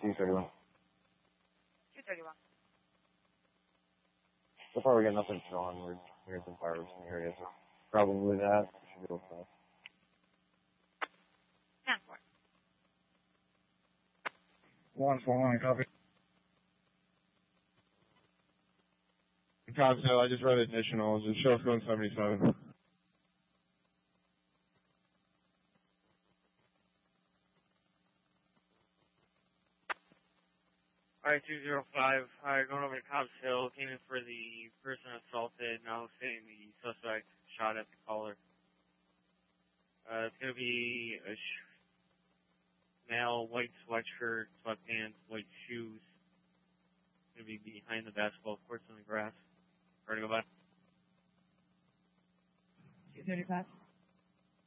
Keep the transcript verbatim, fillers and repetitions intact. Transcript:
two thirty-one. two thirty-one. So far we got nothing showing. We're hearing some fireworks in the area, so probably that. Should be okay. ten four. one four one, copy. Cops Hill, I just read additional. Just show us going seventy-seven. Alright, two zero five. Alright, going over to Cobbs Hill. Came in for the person assaulted. Now saying the suspect shot at the caller. Uh, it's going to be a sh- male, white sweatshirt, sweatpants, white shoes. It's going to be behind the basketball courts on the grass. Ready to go by? two thirty-five.